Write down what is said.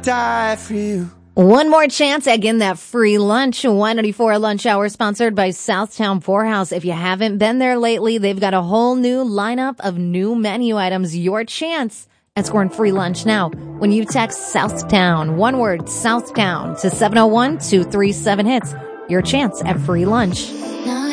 die for you. One more chance at getting that free lunch. 194 Lunch Hour sponsored by Southtown Poorhouse. If you haven't been there lately, they've got a whole new lineup of new menu items. Your chance at scoring free lunch now when you text Southtown, one word, Southtown, to 701-237-HITS. Your chance at free lunch.